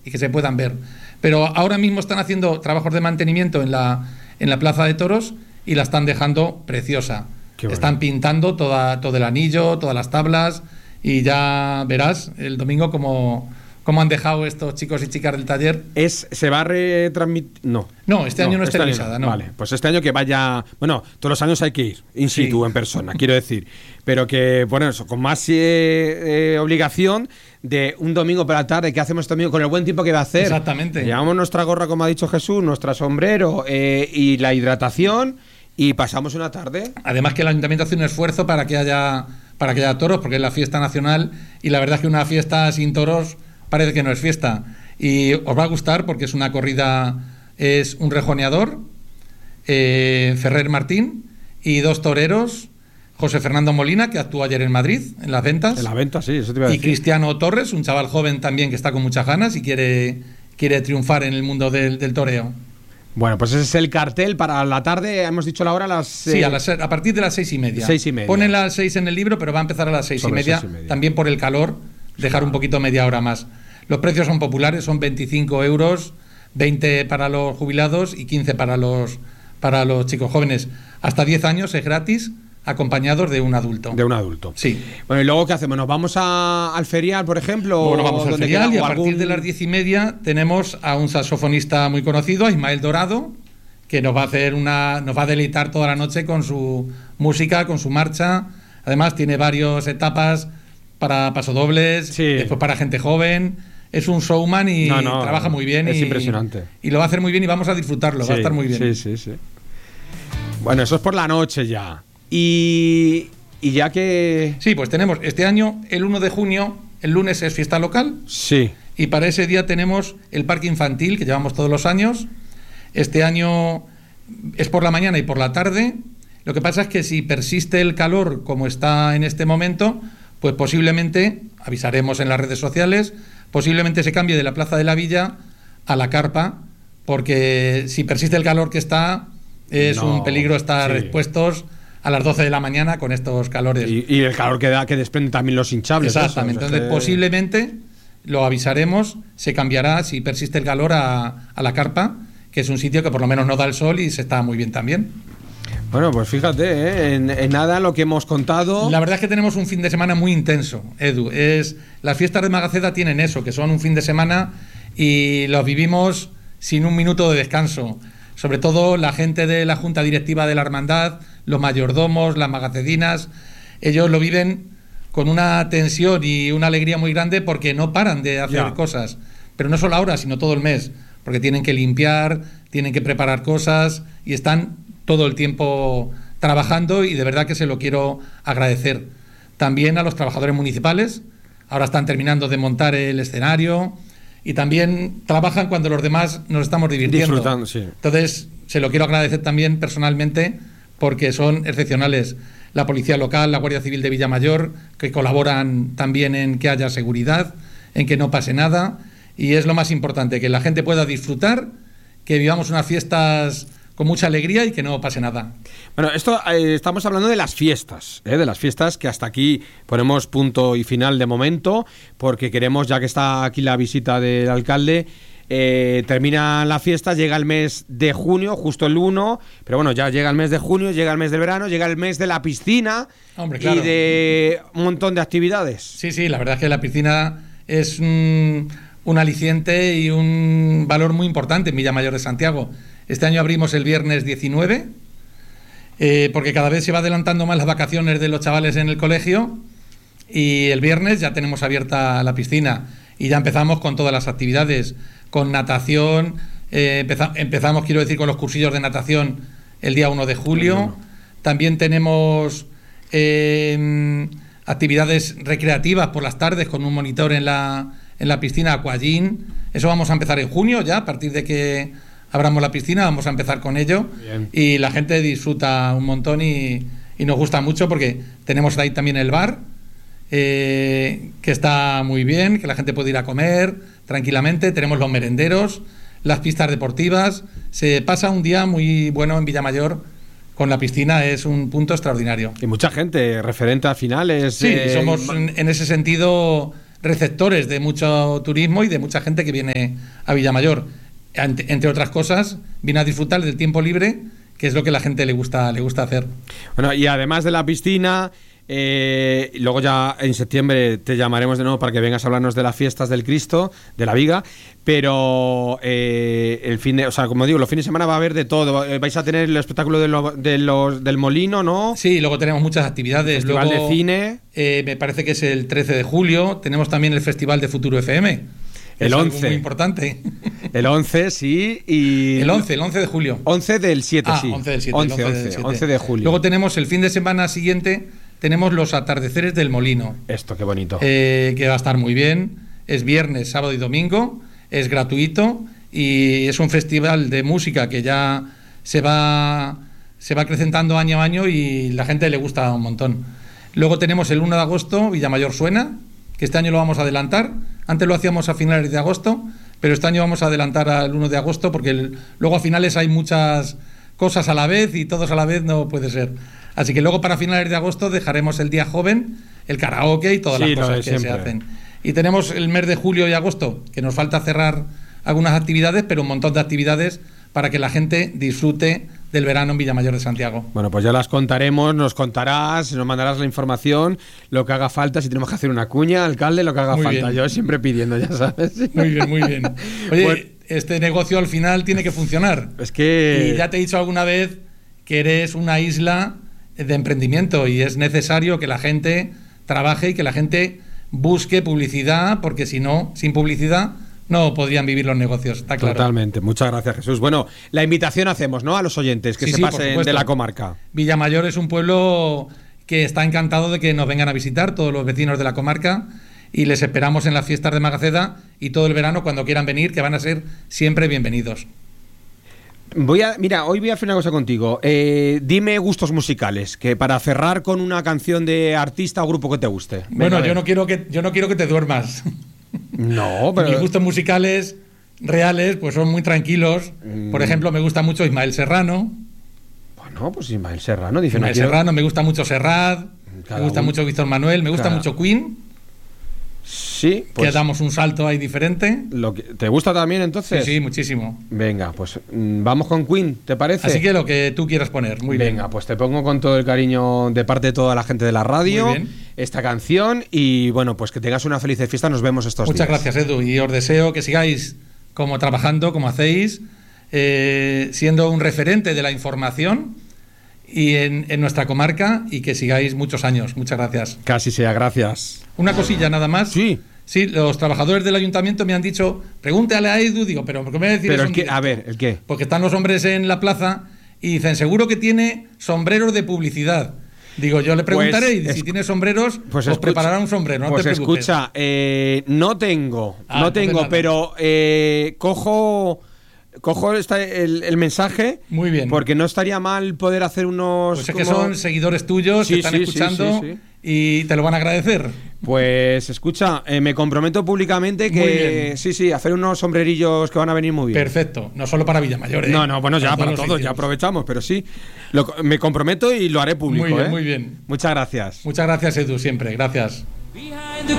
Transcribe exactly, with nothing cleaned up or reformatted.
y que se puedan ver. Pero ahora mismo están haciendo trabajos de mantenimiento en la, en la Plaza de Toros y la están dejando preciosa. Qué bueno. Están pintando toda, todo el anillo, todas las tablas, y ya verás el domingo cómo, cómo han dejado estos chicos y chicas del taller. Es, ¿Se va a retransmitir? No. No, este año no es este televisada, año no. Vale, pues este año que vaya... Bueno, todos los años hay que ir in situ, Sí. en persona, quiero decir. Pero que, bueno, eso, con más eh, eh, obligación de un domingo por la tarde, ¿qué hacemos este domingo con el buen tiempo que va a hacer? Exactamente. Llevamos nuestra gorra, como ha dicho Jesús, nuestra sombrero eh, y la hidratación y pasamos una tarde. Además que el ayuntamiento hace un esfuerzo para que haya para que haya toros, porque es la fiesta nacional, y la verdad es que una fiesta sin toros parece que no es fiesta. Y os va a gustar porque es una corrida, es un rejoneador, eh, Ferrer Martín, y dos toreros, José Fernando Molina, que actuó ayer en Madrid, en las ventas. En la venta, sí, eso te iba a Y decir. Cristiano Torres, un chaval joven también que está con muchas ganas y quiere, quiere triunfar en el mundo del, del toreo. Bueno, pues ese es el cartel para la tarde. Hemos dicho la hora a las... Sí, eh, a, las, a partir de las seis y media. Seis y media. Ponen las seis en el libro, pero va a empezar a las seis y, Sobre media, seis y media. también por el calor, dejar un poquito media hora más. Los precios son populares, son veinticinco euros, veinte para los jubilados y quince para los, para los chicos jóvenes. Hasta diez años es gratis, acompañados de un adulto. De un adulto. Sí. Bueno, y luego, ¿qué hacemos? ¿Nos vamos a, al ferial, por ejemplo? Bueno, vamos al ¿Dónde ferial queda? y a ¿O partir algún- de las diez y media tenemos a un saxofonista muy conocido, a Ismael Dorado, que nos va a hacer una, nos va a deleitar toda la noche con su música, con su marcha. Además tiene varias etapas para pasodobles, Sí. después para gente joven. Es un showman y No, no, trabaja muy bien. es y, impresionante. Y lo va a hacer muy bien y vamos a disfrutarlo, va a Sí, estar muy bien. Sí, sí, sí. Bueno, eso es por la noche ya. Y, y ya que... Sí, pues tenemos este año, el uno de junio, el lunes es fiesta local. Sí. Y para ese día tenemos el parque infantil que llevamos todos los años. Este año es por la mañana y por la tarde. Lo que pasa es que si persiste el calor como está en este momento, pues posiblemente, avisaremos en las redes sociales, posiblemente se cambie de la Plaza de la Villa a la carpa, porque si persiste el calor que está, es No, un peligro estar sí. expuestos a las doce de la mañana con estos calores. Y, y el calor que da, que desprenden también los hinchables. Exactamente. esos, Entonces, es que- posiblemente lo avisaremos, se cambiará si persiste el calor a, a la carpa, que es un sitio que por lo menos no da el sol y se está muy bien también. Bueno, pues fíjate, ¿eh? en, en nada lo que hemos contado. La verdad es que tenemos un fin de semana muy intenso, Edu. Es, las fiestas de Magaceda tienen eso, que son un fin de semana y los vivimos sin un minuto de descanso. Sobre todo la gente de la Junta Directiva de la Hermandad, los mayordomos, las magacedinas, ellos lo viven con una tensión y una alegría muy grande porque no paran de hacer Ya. cosas. Pero no solo ahora, sino todo el mes. Porque tienen que limpiar, tienen que preparar cosas y están todo el tiempo trabajando y de verdad que se lo quiero agradecer. También a los trabajadores municipales, ahora están terminando de montar el escenario y también trabajan cuando los demás nos estamos divirtiendo. Disfrutando, sí. Entonces, se lo quiero agradecer también personalmente porque son excepcionales. La Policía Local, la Guardia Civil de Villamayor, que colaboran también en que haya seguridad, en que no pase nada. Y es lo más importante, que la gente pueda disfrutar, que vivamos unas fiestas con mucha alegría y que no pase nada. Bueno, esto eh, estamos hablando de las fiestas, ¿eh? de las fiestas que hasta aquí ponemos punto y final de momento, porque queremos, ya que está aquí la visita del alcalde, eh, termina la fiesta, llega el mes de junio, justo el uno, pero bueno, ya llega el mes de junio, llega el mes del verano, llega el mes de la piscina. Hombre, claro. Y de un montón de actividades. Sí, sí, la verdad es que la piscina es un, un aliciente y un valor muy importante en Villamayor de Santiago. Este año abrimos el viernes diecinueve, eh, porque cada vez se va adelantando más las vacaciones de los chavales en el colegio, y el viernes ya tenemos abierta la piscina y ya empezamos con todas las actividades, con natación, eh, empeza- empezamos, quiero decir, con los cursillos de natación el día uno de julio. También tenemos eh, actividades recreativas por las tardes con un monitor en la, en la piscina Aquagym. Eso vamos a empezar en junio ya, a partir de que abramos la piscina, vamos a empezar con ello. Bien. Y la gente disfruta un montón y, y nos gusta mucho porque tenemos ahí también el bar, eh, que está muy bien, que la gente puede ir a comer tranquilamente. Tenemos los merenderos, las pistas deportivas. Se pasa un día muy bueno en Villamayor con la piscina, es un punto extraordinario. Y mucha gente, referente a finales. Sí, eh, somos en, en ese sentido receptores de mucho turismo y de mucha gente que viene a Villamayor. Ante, entre otras cosas, viene a disfrutar del tiempo libre, que es lo que a la gente le gusta, le gusta hacer. Bueno, y además de la piscina, eh, luego ya en septiembre te llamaremos de nuevo para que vengas a hablarnos de las fiestas del Cristo, de la Viga, pero eh, el fin de, o sea, como digo, los fines de semana va a haber de todo. Vais a tener el espectáculo de lo, de los, del Molino, ¿no? Sí, luego tenemos muchas actividades. Festival luego, de cine. Eh, me parece que es el trece de julio. Tenemos también el Festival de Futuro F M. El es once. algo muy importante. El once, sí. Y el once, el once de julio. once del siete, ah, sí. once del siete. once, once, once, del siete. once de julio. Luego tenemos el fin de semana siguiente, tenemos los atardeceres del Molino. Esto, qué bonito. Eh, que va a estar muy bien. Es viernes, sábado y domingo. Es gratuito y es un festival de música que ya se va, se va acrecentando año a año y la gente le gusta un montón. Luego tenemos el uno de agosto, Villamayor Suena, que este año lo vamos a adelantar. Antes lo hacíamos a finales de agosto, pero este año vamos a adelantar al uno de agosto porque el, luego a finales hay muchas cosas a la vez y todos a la vez no puede ser. Así que luego para finales de agosto dejaremos el día joven, el karaoke y todas sí, las cosas que siempre. se hacen. Y tenemos el mes de julio y agosto, que nos falta cerrar algunas actividades, pero un montón de actividades para que la gente disfrute del verano en Villamayor de Santiago. Bueno, pues ya las contaremos, nos contarás, nos mandarás la información, lo que haga falta, si tenemos que hacer una cuña, alcalde, lo que haga muy falta. Bien. Yo siempre pidiendo, ya sabes. Muy bien, muy bien. Oye, pues, este negocio al final tiene que funcionar. Es que... Y ya te he dicho alguna vez que eres una isla de emprendimiento y es necesario que la gente trabaje y que la gente busque publicidad, porque si no, sin publicidad no podrían vivir los negocios, está claro. Totalmente, muchas gracias, Jesús. Bueno, la invitación hacemos, ¿no?, a los oyentes que sí, se sí, pasen de la comarca. Villamayor es un pueblo que está encantado de que nos vengan a visitar todos los vecinos de la comarca y les esperamos en las fiestas de Magaceda y todo el verano cuando quieran venir, que van a ser siempre bienvenidos. Voy a, mira, hoy voy a hacer una cosa contigo. Eh, dime gustos musicales, que para cerrar con una canción de artista o grupo que te guste. Venga, bueno, yo no quiero que yo no quiero que te duermas. No, pero... Mis gustos musicales reales pues son muy tranquilos. Mm. Por ejemplo, me gusta mucho Ismael Serrano. Bueno, pues Ismael Serrano dice... Ismael no quiero... Serrano, me gusta mucho Serrat, Cada me gusta un... mucho Víctor Manuel, me gusta Cada... mucho Queen. Sí, pues... Que damos un salto ahí diferente. Lo que... ¿Te gusta también entonces? Sí, sí, muchísimo. Venga, pues mmm, vamos con Queen, ¿te parece? Así que lo que tú quieras poner, muy Venga, bien. Venga, pues te pongo con todo el cariño de parte de toda la gente de la radio esta canción y bueno, pues que tengas una feliz fiesta, nos vemos estos Muchas días. gracias, Edu, y os deseo que sigáis como trabajando, como hacéis, eh, siendo un referente de la información y en, en nuestra comarca y que sigáis muchos años. Muchas gracias. Casi sea, gracias. Una cosilla nada más. Sí. Sí, los trabajadores del ayuntamiento me han dicho, pregúntale a Edu, digo, pero ¿por qué me decís pero eso? el que, a ver, ¿el qué? Porque están los hombres en la plaza y dicen, seguro que tiene sombreros de publicidad. Digo, yo le preguntaré pues, y si tiene sombreros, pues os preparará un sombrero, no pues te preocupes. escucha, eh, no tengo, ah, no tengo, nada. pero eh, cojo... Cojo esta, el, el mensaje. Muy bien. Porque no estaría mal poder hacer unos... Pues es como... que son seguidores tuyos sí, que están sí, escuchando sí, sí, sí. y te lo van a agradecer. Pues escucha, eh, me comprometo públicamente que sí, sí, hacer unos sombrerillos que van a venir muy bien. Perfecto, no solo para Villamayor. ¿eh? No, no, bueno, ya para, para para todos, todos, ya aprovechamos, pero sí, lo, me comprometo y lo haré público. Muy bien, ¿eh? muy bien. Muchas gracias. Muchas gracias, Edu, siempre, gracias.